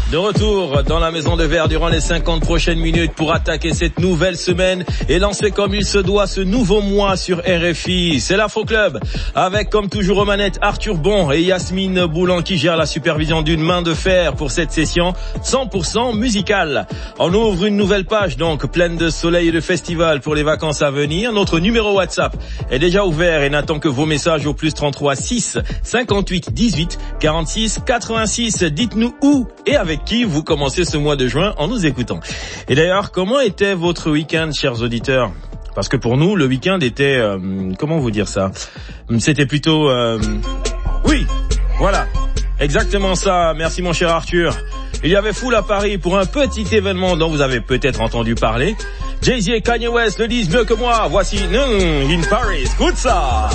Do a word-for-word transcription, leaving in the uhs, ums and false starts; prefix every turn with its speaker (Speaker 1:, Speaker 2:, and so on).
Speaker 1: De retour dans la Maison de Verre durant les cinquante prochaines minutes pour attaquer cette nouvelle semaine et lancer comme il se doit ce nouveau mois sur R F I. C'est l'Afro Club avec comme toujours aux manettes Arthur Bon et Yasmine Boulan qui gèrent la supervision d'une main de fer pour cette session cent pour cent musicale. On ouvre une nouvelle page donc pleine de soleil et de festival pour les vacances à venir. Notre numéro WhatsApp est déjà ouvert et n'attend que vos messages au plus trente-trois six cinquante-huit dix-huit quarante-six quatre-vingt-six. Dites-nous où et avec qui vous commencez ce mois de juin en nous écoutant. Et d'ailleurs, comment était votre week-end, chers auditeurs? Parce que pour nous, le week-end était, euh, comment vous dire ça? C'était plutôt, euh, oui, voilà, exactement ça. Merci mon cher Arthur. Il y avait foule à Paris pour un petit événement dont vous avez peut-être entendu parler. Jay-Z et Kanye West le disent mieux que moi. Voici Noon in Paris. Écoute ça.